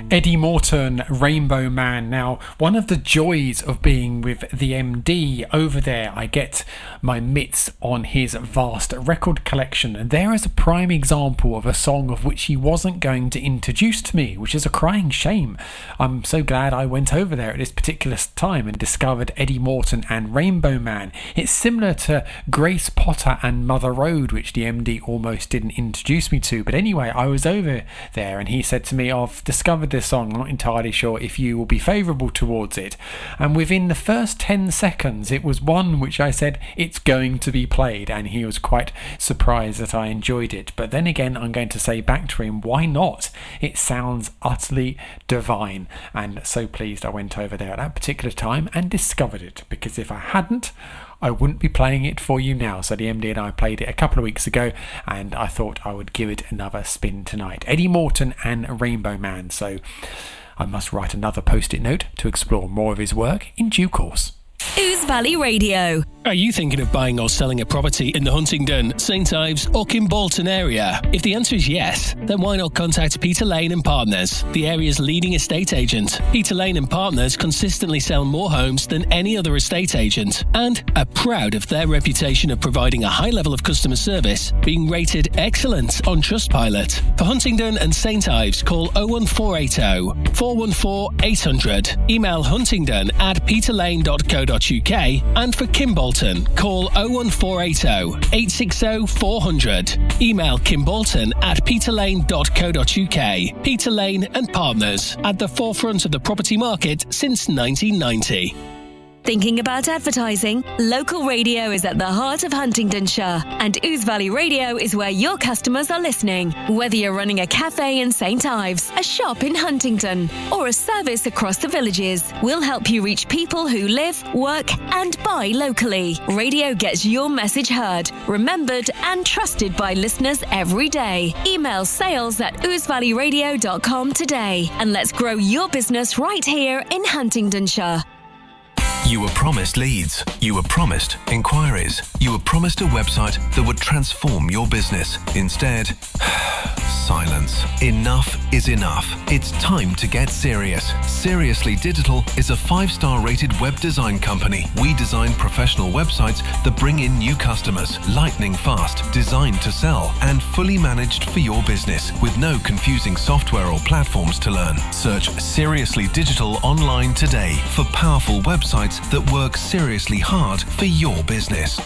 Eddie Morton, Rainbow Man. Now, one of the joys of being with the MD over there, I get my mitts on his vast record collection, and there is a prime example of a song of which he wasn't going to introduce to me, which is a crying shame. I'm so glad I went over there at this particular time and discovered Eddie Morton and Rainbow Man. It's similar to Grace Potter and Mother Road, which the MD almost didn't introduce me to, but anyway, I was over there and he said to me, I've discovered this song, I'm not entirely sure if you will be favourable towards it. And within the first 10 seconds it was one which I said, it's going to be played, and he was quite surprised that I enjoyed it. But then again, I'm going to say back to him, why not? It sounds utterly divine, and so pleased I went over there at that particular time and discovered it, because if I hadn't, I wouldn't be playing it for you now. So the MD and I played it a couple of weeks ago, and I thought I would give it another spin tonight. Eddie Morton and Rainbow Man. So I must write another post-it note to explore more of his work in due course. Ouse Valley Radio. Are you thinking of buying or selling a property in the Huntingdon, St Ives or Kimbolton area? If the answer is yes, then why not contact Peter Lane and Partners, the area's leading estate agent. Peter Lane and Partners consistently sell more homes than any other estate agent and are proud of their reputation of providing a high level of customer service, being rated excellent on Trustpilot. For Huntingdon and St Ives, call 01480 414 800. Email huntingdon@peterlane.co.uk, and for Kimbolton, call 01480 860 400. Email kimbolton@peterlane.co.uk. Peter Lane and Partners, at the forefront of the property market since 1990. Thinking about advertising? Local radio is at the heart of Huntingdonshire, and Ouse Valley Radio is where your customers are listening. Whether you're running a cafe in St Ives, a shop in Huntingdon, or a service across the villages, we'll help you reach people who live, work and buy locally. Radio gets your message heard, remembered and trusted by listeners every day. Email sales@ousevalleyradio.com today, and let's grow your business right here in Huntingdonshire. You were promised leads. You were promised inquiries. You were promised a website that would transform your business. Instead, silence. Enough is enough. It's time to get serious. Seriously Digital is a 5-star rated web design company. We design professional websites that bring in new customers, lightning fast, designed to sell, and fully managed for your business with no confusing software or platforms to learn. Search Seriously Digital online today for powerful websites that work seriously hard for your business.